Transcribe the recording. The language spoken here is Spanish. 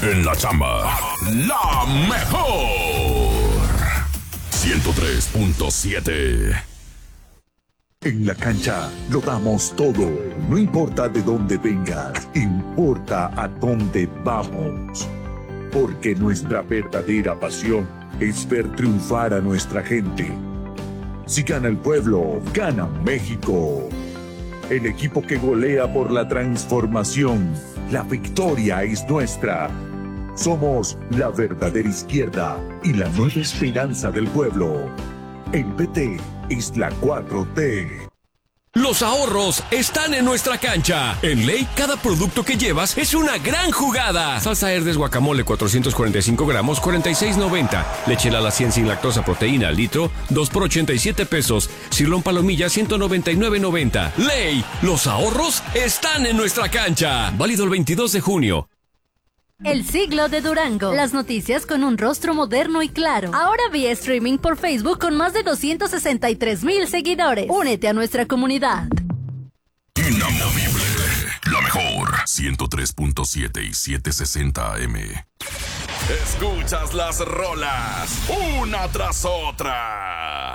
En la chamba. La mejor. 103.7. En la cancha lo damos todo. No importa de dónde vengas, importa a dónde vamos. Porque nuestra verdadera pasión es ver triunfar a nuestra gente. Si gana el pueblo, gana México. El equipo que golea por la transformación. La victoria es nuestra. Somos la verdadera izquierda y la nueva esperanza del pueblo. El PT es la 4T. Los ahorros están en nuestra cancha. En Ley, cada producto que llevas es una gran jugada. Salsa Herdes guacamole 445 gramos, 46.90. Leche Lala 100 sin lactosa proteína al litro, 2 por 87 pesos. Cirlón palomilla 199.90. Ley, los ahorros están en nuestra cancha. Válido el 22 de junio. El siglo de Durango. Las noticias con un rostro moderno y claro. Ahora vía streaming por Facebook con más de 263,000 seguidores. Únete a nuestra comunidad. Inamovible. La mejor. 103.7 y 760 AM. Escuchas las rolas una tras otra